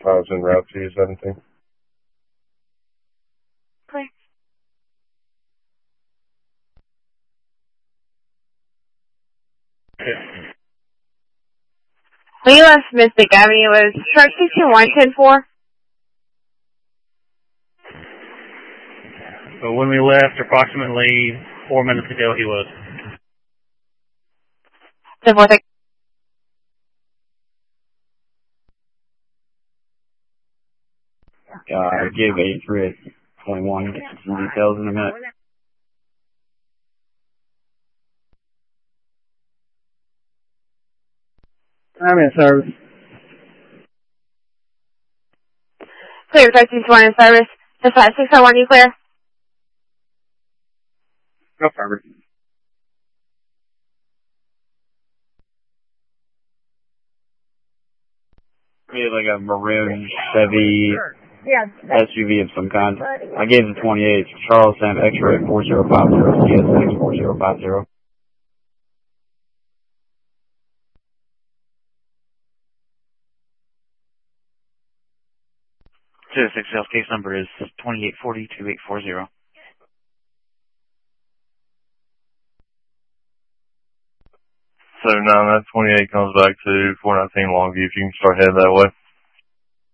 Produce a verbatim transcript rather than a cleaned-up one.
I was en route to use anything. Clear. When you left Mystic Avenue, was truck two two one ten four? So when we left, approximately four minutes ago, he was. ten four, thank Uh, I gave eight three at twenty-one. Get some details in a minute. I'm in service. Clear, truck two two one in service. The five six oh one, you clear? Go forward. We had like a maroon Chevy S U V of some kind. I gave the twenty-eight. Charles Sam X-ray four zero five zero C S X four zero five zero. two six sales case number is twenty-eight forty two eight four zero. So now that twenty-eight comes back to four nineteen Longview, if you can start heading that way.